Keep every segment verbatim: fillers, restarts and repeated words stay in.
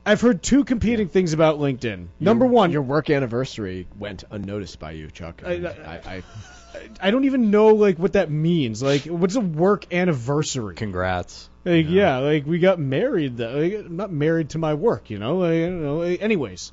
I've heard two competing yeah. things about LinkedIn. Number your, one, your work anniversary went unnoticed by you, Chuck. I, I, I, I, I don't even know like what that means. Like, what's a work anniversary? Congrats. Like, yeah. yeah, like we got married. Though. Like, I'm not married to my work, you know. Like, I don't know. Like, anyways,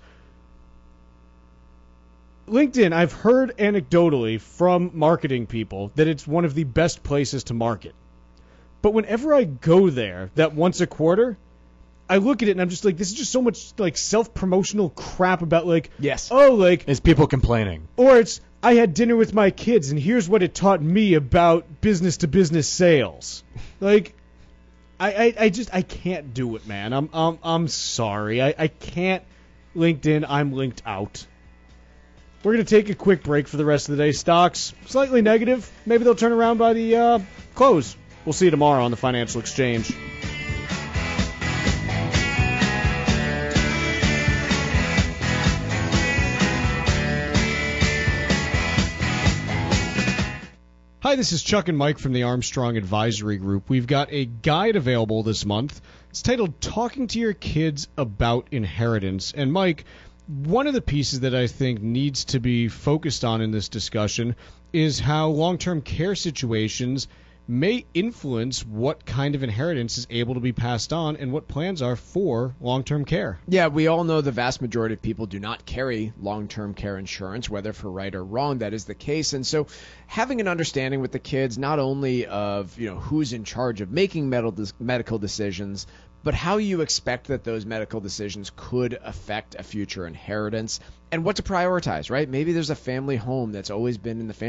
LinkedIn. I've heard anecdotally from marketing people that it's one of the best places to market. But whenever I go there, that once a quarter, I look at it and I'm just like, this is just so much like self-promotional crap about like, yes, oh, like it's people complaining, or it's I had dinner with my kids and here's what it taught me about business-to-business sales. Like, I, I, I just I can't do it, man. I'm I'm I'm sorry. I, I can't. LinkedIn. I'm linked out. We're gonna take a quick break for the rest of the day. Stocks slightly negative. Maybe they'll turn around by the uh, close. We'll see you tomorrow on the Financial Exchange. Hi, this is Chuck and Mike from the Armstrong Advisory Group. We've got a guide available this month. It's titled Talking to Your Kids About Inheritance. And Mike, one of the pieces that I think needs to be focused on in this discussion is how long-term care situations may influence what kind of inheritance is able to be passed on and what plans are for long-term care. Yeah, we all know the vast majority of people do not carry long-term care insurance, whether for right or wrong, that is the case. And so having an understanding with the kids, not only of, you know, who's in charge of making medical decisions, but how you expect that those medical decisions could affect a future inheritance and what to prioritize, right? Maybe there's a family home that's always been in the family